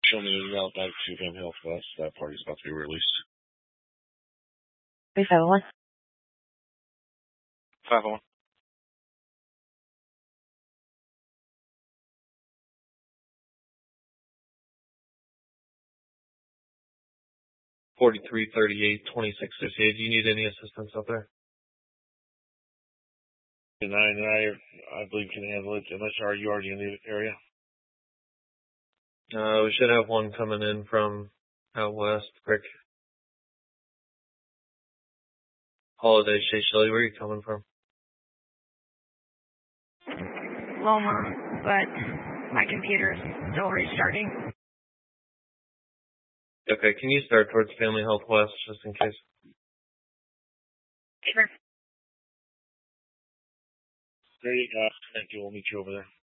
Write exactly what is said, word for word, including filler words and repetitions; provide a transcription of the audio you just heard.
show me an email back to Family Health West. That party's about to be released. three five one. five one. forty-three thirty-eight twenty-six fifty-eight. Do you need any assistance up there? And I, and I, I believe can handle it, unless are you already in the area? Uh, we should have one coming in from out west, quick. Holiday, Shea Shelley, where are you coming from? Loma, but my computer's still restarting. Okay, can you start towards Family Health West, just in case? Sure. There you go. Thank you. We'll meet you over there.